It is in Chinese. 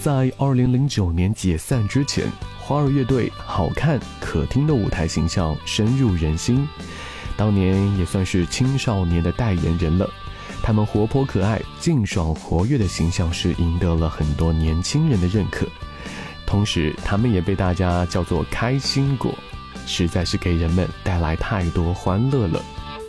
在2009年解散之前，花儿乐队好看可听的舞台形象深入人心，当年也算是青少年的代言人了。他们活泼可爱、劲爽活跃的形象是赢得了很多年轻人的认可，同时他们也被大家叫做开心果，实在是给人们带来太多欢乐了。